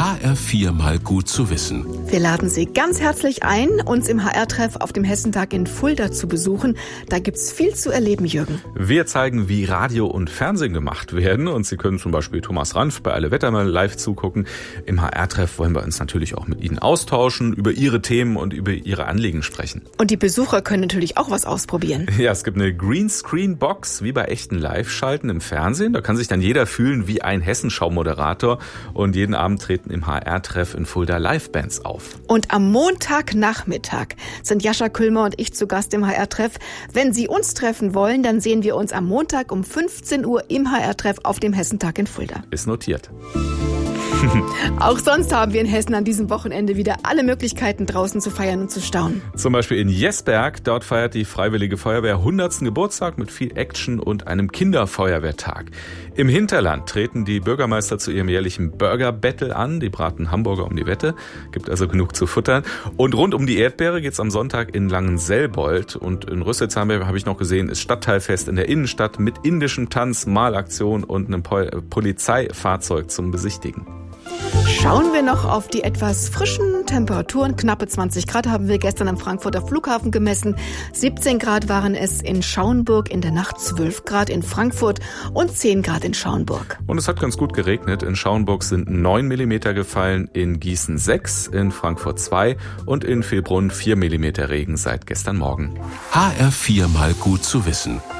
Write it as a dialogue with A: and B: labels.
A: HR4 mal gut zu wissen.
B: Wir laden Sie ganz herzlich ein, uns im HR-Treff auf dem Hessentag in Fulda zu besuchen. Da gibt's viel zu erleben, Jürgen.
C: Wir zeigen, wie Radio und Fernsehen gemacht werden. Und Sie können zum Beispiel Thomas Ranf bei Alle Wetter mal live zugucken. Im HR-Treff wollen wir uns natürlich auch mit Ihnen austauschen, über Ihre Themen und über Ihre Anliegen sprechen.
B: Und die Besucher können natürlich auch was ausprobieren.
C: Ja, es gibt eine Greenscreen-Box, wie bei echten Live-Schalten im Fernsehen. Da kann sich dann jeder fühlen wie ein Hessenschau-Moderator. Und jeden Abend treten im HR-Treff in Fulda Live-Bands auf.
B: Und am Montagnachmittag sind Jascha Küllmer und ich zu Gast im HR-Treff. Wenn Sie uns treffen wollen, dann sehen wir uns am Montag um 15 Uhr im HR-Treff auf dem Hessentag in Fulda.
C: Ist notiert.
B: Auch sonst haben wir in Hessen an diesem Wochenende wieder alle Möglichkeiten, draußen zu feiern und zu staunen.
C: Zum Beispiel in Jesberg. Dort feiert die Freiwillige Feuerwehr 100. Geburtstag mit viel Action und einem Kinderfeuerwehrtag. Im Hinterland treten die Bürgermeister zu ihrem jährlichen Burger-Battle an. Die braten Hamburger um die Wette. Gibt also genug zu futtern. Und rund um die Erdbeere geht's am Sonntag in Langenselbold. Und in Rüsselsheim habe ich noch gesehen, ist Stadtteilfest in der Innenstadt mit indischem Tanz, Malaktion und einem Polizeifahrzeug zum Besichtigen.
B: Schauen wir noch auf die etwas frischen Temperaturen. Knappe 20 Grad haben wir gestern am Frankfurter Flughafen gemessen. 17 Grad waren es in Schauenburg, in der Nacht 12 Grad in Frankfurt und 10 Grad in Schauenburg.
C: Und es hat ganz gut geregnet. In Schauenburg sind 9 Millimeter gefallen, in Gießen 6, in Frankfurt 2 und in Vilbrunn 4 Millimeter Regen seit gestern Morgen.
A: HR4 mal gut zu wissen.